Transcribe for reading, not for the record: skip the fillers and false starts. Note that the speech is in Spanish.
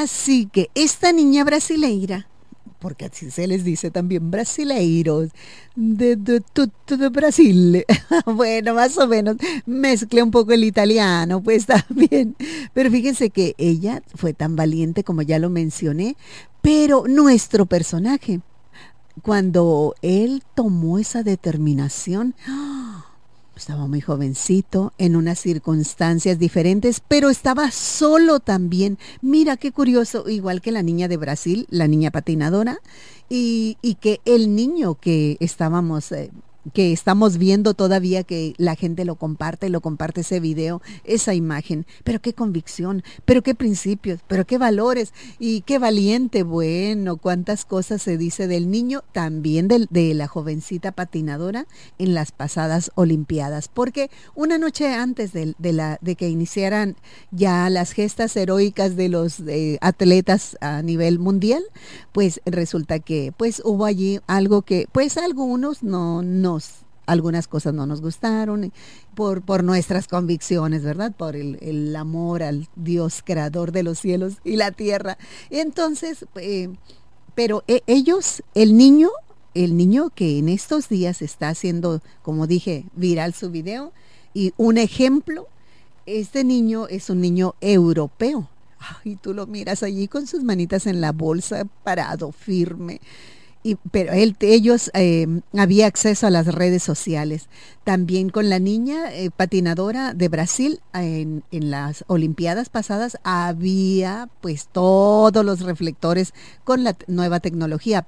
Así que esta niña brasileira, porque así se les dice también brasileiros, de Brasil. Bueno, más o menos, mezclé un poco el italiano, pues también. Pero fíjense que ella fue tan valiente como ya lo mencioné, pero nuestro personaje, cuando él tomó esa determinación, estaba muy jovencito, en unas circunstancias diferentes, pero estaba solo también. Mira qué curioso, igual que la niña de Brasil, la niña patinadora, y que el niño que estamos viendo todavía, que la gente lo comparte ese video, esa imagen. Pero qué convicción, pero qué principios, pero qué valores y qué valiente. Bueno, cuántas cosas se dice del niño, también de la jovencita patinadora en las pasadas Olimpiadas, porque una noche antes de que iniciaran ya las gestas heroicas de los atletas a nivel mundial, pues resulta que pues hubo allí algo que pues algunas cosas no nos gustaron por nuestras convicciones, ¿verdad? Por el amor al Dios creador de los cielos y la tierra. Entonces, pero ellos, el niño que en estos días está haciendo, como dije, viral su video, y un ejemplo, este niño es un niño europeo. Y tú lo miras allí con sus manitas en la bolsa, parado, firme. Pero ellos había acceso a las redes sociales. También con la niña patinadora de Brasil en las Olimpiadas pasadas había pues todos los reflectores con la nueva tecnología.